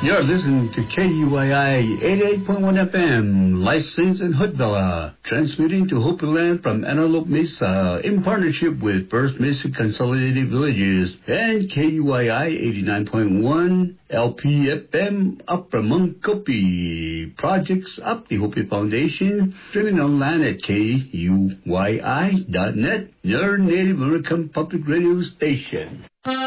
You're listening to KUYI 88.1 FM, licensed in Hoodvilla, transmitting to Hopi Land from Antelope Mesa in partnership with First Mesa Consolidated Villages and KUYI 89.1 LPFM up from Munkopi. Projects up the Hopi Foundation, streaming online at KUYI.net, your Native American public radio station.